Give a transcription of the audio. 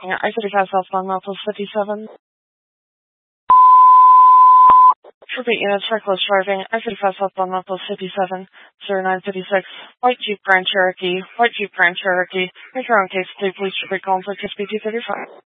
Yeah, I-35 southbound Northwest 57. Repeat units for close driving. I-35 southbound Northwest 57, 0956. White Jeep Grand Cherokee. White Jeep Grand Cherokee. Make your own case, please repeat calling for KSP 235.